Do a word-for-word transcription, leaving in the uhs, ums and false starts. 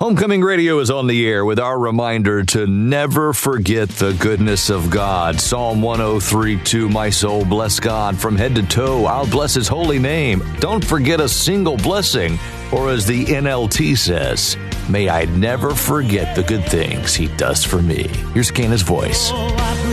Homecoming Radio is on the air with our reminder to never forget the goodness of God. Psalm one oh three two, my soul, bless God from head to toe. I'll bless his holy name. Don't forget a single blessing. Or as the N L T says, may I never forget the good things he does for me. Here's Kana's voice.